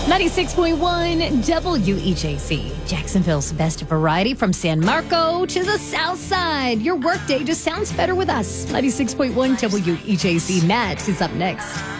96.1 WEJC, Jacksonville's best variety from San Marco to the South Side. Your workday just sounds better with us. 96.1 WEJC. Matt is up next.